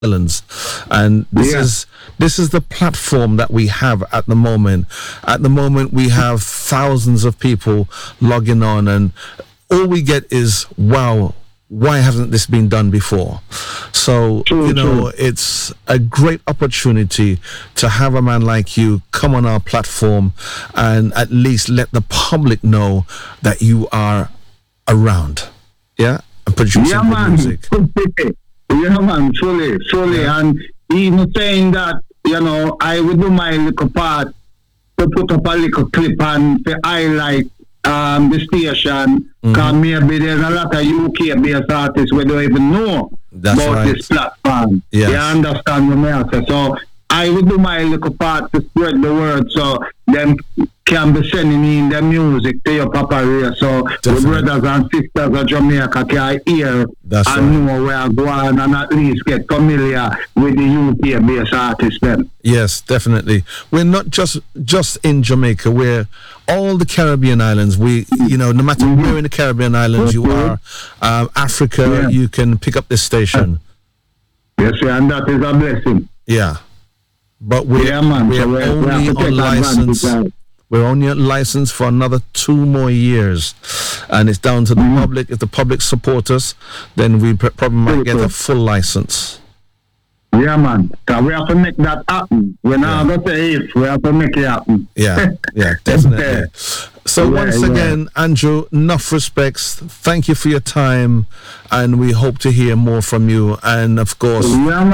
Islands, and this is the platform that we have at the moment. At the moment, we have thousands of people logging on, and all we get is, wow, why hasn't this been done before? So, it's a great opportunity to have a man like you come on our platform and at least let the public know that you are around, and producing good music. Yeah, man, fully. And even saying that, I would do my little part to put up a little clip and to highlight the station, because maybe there's a lot of UK-based artists we don't even know about this platform. Yes. You understand what I say? So I would do my little part to spread the word so them can be sending in their music to your Papa Ray, so the brothers and sisters of Jamaica can hear know where I'm going and at least get familiar with the UK-based artists then. Yes, definitely. We're not just in Jamaica, we're all the Caribbean islands. We, no matter where in the Caribbean islands you are, Africa, you can pick up this station. Yes, and that is a blessing. Yeah. But we're only on license. We're only on license for another 2 more years, and it's down to the public. If the public support us, then we probably might get a full license. Yeah, man. So we have to make that happen. We're not going to say if, we have to make it happen. Yeah, definitely. So once again, Andrew, enough respects. Thank you for your time, and we hope to hear more from you. And of course,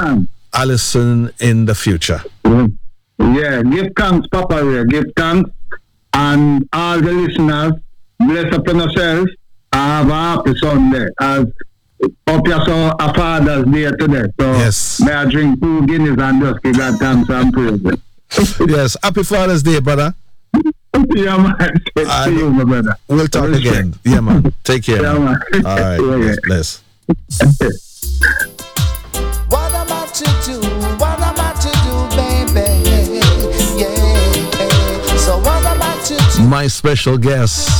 Alison in the future. Yeah, give thanks, Papa Ray. Give thanks. And all the listeners, bless upon yourselves. Have a happy Sunday. As hope you saw a Father's Day today. So may I drink 2 Guinness and just give God thanks and praise. Yes, happy Father's Day, brother. Yeah, man. See you, my brother. We'll talk again. Yeah, man. Take care. Yeah, man. All right. Bless. What am I to do? What am I to do, baby? Yeah. So what am I to do? My special guest.